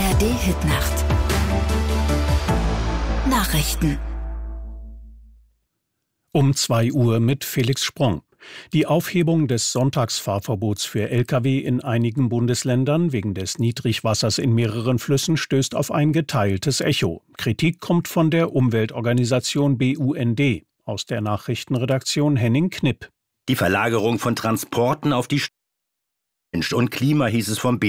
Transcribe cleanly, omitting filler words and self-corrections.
ARD-Hitnacht. Nachrichten. Um 2 Uhr mit Felix Sprong. Die Aufhebung des Sonntagsfahrverbots für Lkw in einigen Bundesländern wegen des Niedrigwassers in mehreren Flüssen stößt auf ein geteiltes Echo. Kritik kommt von der Umweltorganisation BUND. Aus der Nachrichtenredaktion Henning Knipp. Die Verlagerung von Transporten auf die Mensch und Klima, hieß es vom